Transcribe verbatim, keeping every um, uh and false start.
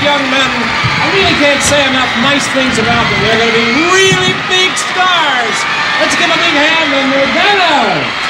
young men. I really can't say enough nice things about them. They're going to be really big stars. Let's give a big hand to Nirvana.